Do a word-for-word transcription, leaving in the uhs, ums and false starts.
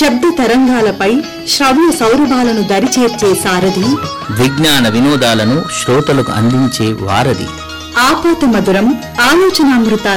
శబ్ద తరంగాలపై శ్రవ్య సౌరభాలను దరిచేర్చే సారథి, విజ్ఞాన వినోదాలను శ్రోతలకు అందించే వారధి, ఆపాత మధురం ఆలోచనామృతాల